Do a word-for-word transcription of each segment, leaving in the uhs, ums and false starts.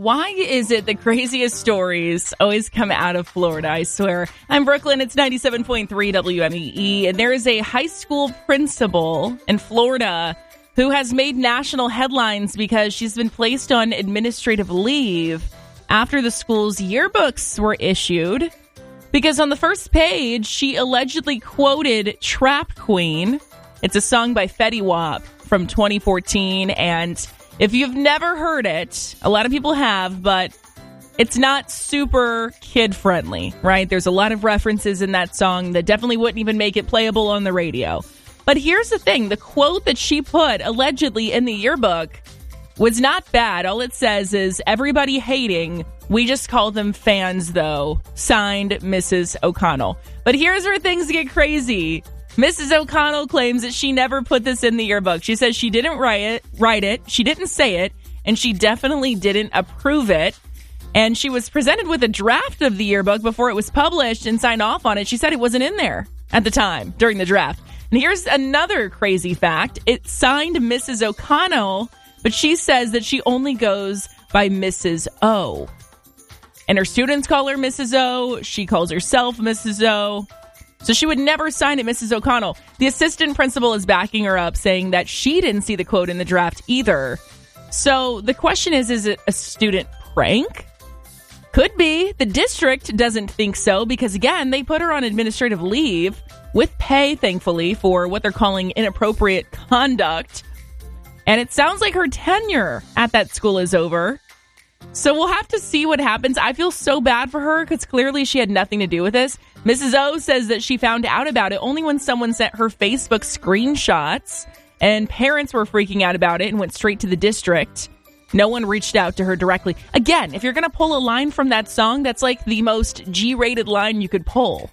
why is it the craziest stories always come out of Florida, I swear? I'm Brooklyn, it's ninety-seven point three W M E E, and there is a high school principal in Florida who has made national headlines because she's been placed on administrative leave after the school's yearbooks were issued. Because on the first page, she allegedly quoted Trap Queen. It's a song by Fetty Wap from twenty fourteen, and if you've never heard it, a lot of people have, but it's not super kid-friendly, right? There's a lot of references in that song that definitely wouldn't even make it playable on the radio. But here's the thing. The quote that she put allegedly in the yearbook was not bad. All it says is, everybody hating, we just call them fans, though. Signed, Missus O'Connell. But here's where things get crazy. Missus O'Connell claims that she never put this in the yearbook. She says she didn't write it, write it, she didn't say it, and she definitely didn't approve it. And she was presented with a draft of the yearbook before it was published and signed off on it. She said it wasn't in there at the time during the draft. And here's another crazy fact. It signed Missus O'Connell, but she says that she only goes by Missus O. And her students call her Missus O. She calls herself Missus O. So she would never sign it, Missus O'Connell. The assistant principal is backing her up, saying that she didn't see the quote in the draft either. So the question is, is it a student prank? Could be. The district doesn't think so because, again, they put her on administrative leave with pay, thankfully, for what they're calling inappropriate conduct. And it sounds like her tenure at that school is over. So we'll have to see what happens. I feel so bad for her because clearly she had nothing to do with this. Missus O says that she found out about it only when someone sent her Facebook screenshots, and parents were freaking out about it and went straight to the district. No one reached out to her directly. Again, if you're going to pull a line from that song, that's like the most G-rated line you could pull.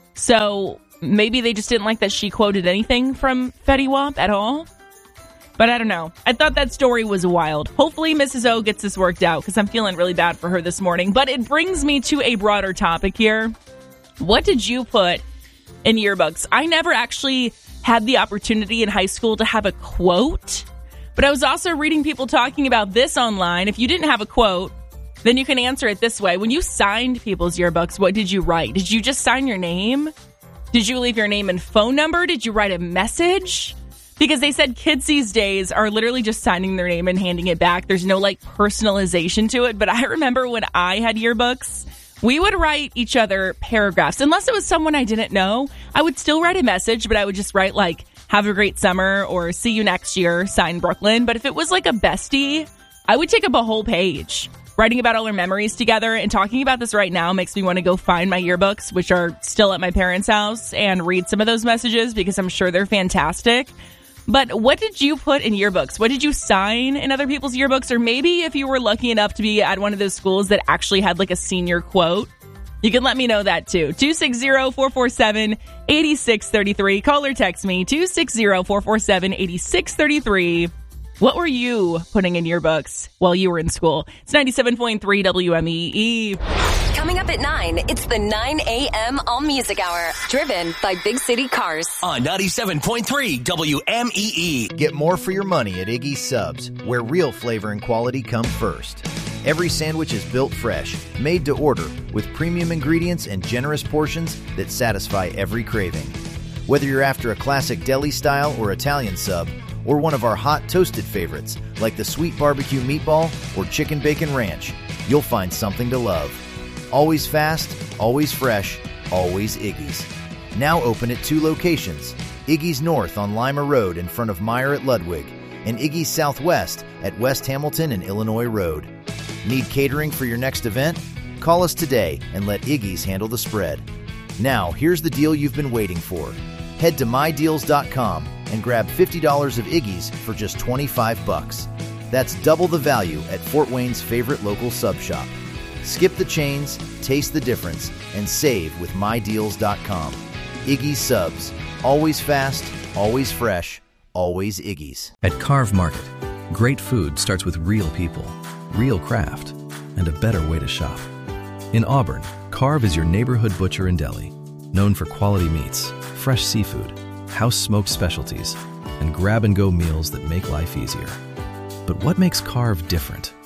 So maybe they just didn't like that she quoted anything from Fetty Wap at all. But I don't know. I thought that story was wild. Hopefully Missus O gets this worked out because I'm feeling really bad for her this morning. But it brings me to a broader topic here. What did you put in yearbooks? I never actually had the opportunity in high school to have a quote. But I was also reading people talking about this online. If you didn't have a quote, then you can answer it this way. When you signed people's yearbooks, what did you write? Did you just sign your name? Did you leave your name and phone number? Did you write a message? Because they said kids these days are literally just signing their name and handing it back. There's no, like, personalization to it. But I remember when I had yearbooks, we would write each other paragraphs. Unless it was someone I didn't know, I would still write a message, but I would just write, like, have a great summer or see you next year, signed Brooklyn. But if it was, like, a bestie, I would take up a whole page. Writing about all our memories together and talking about this right now makes me want to go find my yearbooks, which are still at my parents' house, and read some of those messages because I'm sure they're fantastic. But what did you put in yearbooks? What did you sign in other people's yearbooks? Or maybe if you were lucky enough to be at one of those schools that actually had like a senior quote, you can let me know that too. two six zero, four four seven, eight six three three. Call or text me, two six zero, four four seven, eight six three three. What were you putting in yearbooks while you were in school? It's ninety-seven point three W M E E. Coming up at nine, it's the nine a.m. All Music Hour, driven by Big City Cars. On ninety-seven point three W M E E. Get more for your money at Iggy's Subs, where real flavor and quality come first. Every sandwich is built fresh, made to order, with premium ingredients and generous portions that satisfy every craving. Whether you're after a classic deli style or Italian sub, or one of our hot toasted favorites, like the sweet barbecue meatball or chicken bacon ranch, you'll find something to love. Always fast, always fresh, always Iggy's. Now open at two locations, Iggy's North on Lima Road in front of Meyer at Ludwig, and Iggy's Southwest at West Hamilton and Illinois Road. Need catering for your next event? Call us today and let Iggy's handle the spread. Now, here's the deal you've been waiting for. Head to my deals dot com and grab fifty dollars of Iggy's for just twenty-five bucks. That's double the value at Fort Wayne's favorite local sub shop. Skip the chains, taste the difference, and save with my deals dot com. Iggy's Subs. Always fast, always fresh, always Iggy's. At Carve Market, great food starts with real people, real craft, and a better way to shop. In Auburn, Carve is your neighborhood butcher and deli, known for quality meats, fresh seafood, house-smoked specialties, and grab-and-go meals that make life easier. But what makes Carve different?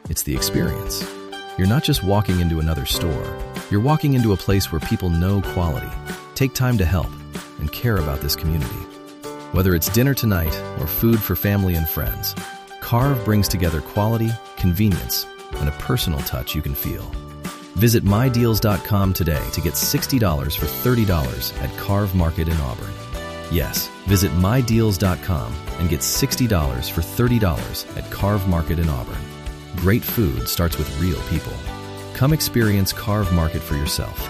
it's the experience. You're not just walking into another store. You're walking into a place where people know quality, take time to help, and care about this community. Whether it's dinner tonight or food for family and friends, Carve brings together quality, convenience, and a personal touch you can feel. Visit my deals dot com today to get sixty dollars for thirty dollars at Carve Market in Auburn. Yes, visit my deals dot com and get sixty dollars for thirty dollars at Carve Market in Auburn. Great food starts with real people. Come experience Carve Market for yourself.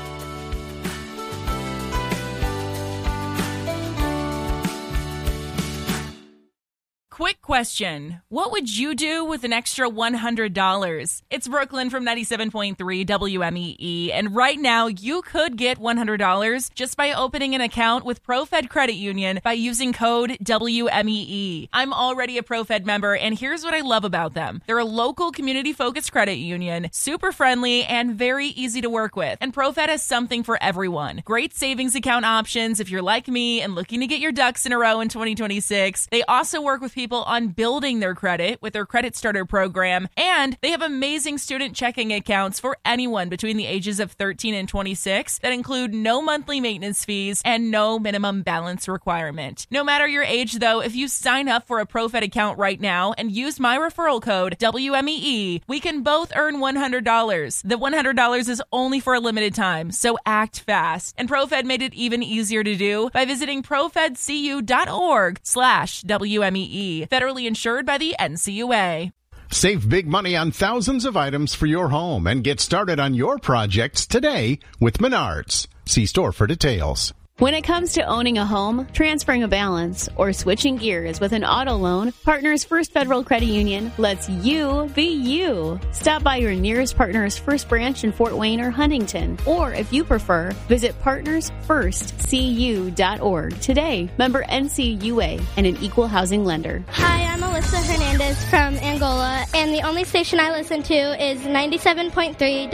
Quick question. What would you do with an extra one hundred dollars? It's Brooklyn from ninety-seven point three W M E E, and right now you could get one hundred dollars just by opening an account with ProFed Credit Union by using code W M E E. I'm already a ProFed member, and here's what I love about them. They're a local community-focused credit union, super friendly, and very easy to work with. And ProFed has something for everyone. Great savings account options if you're like me and looking to get your ducks in a row in twenty twenty-six. They also work with people on building their credit with their Credit Starter program, and they have amazing student checking accounts for anyone between the ages of thirteen and twenty-six that include no monthly maintenance fees and no minimum balance requirement. No matter your age, though, if you sign up for a ProFed account right now and use my referral code W M E E, we can both earn one hundred dollars. The one hundred dollars is only for a limited time, so act fast. And ProFed made it even easier to do by visiting profedcu.org slash WMEE. Federally insured by the N C U A. Save big money on thousands of items for your home and get started on your projects today with Menards. See store for details. When it comes to owning a home, transferring a balance, or switching gears with an auto loan, Partners First Federal Credit Union lets you be you. Stop by your nearest Partners First branch in Fort Wayne or Huntington. Or, if you prefer, visit partners first c u dot org today. Member N C U A and an equal housing lender. Hi, I'm Alyssa Hernandez from Angola, and the only station I listen to is ninety-seven point three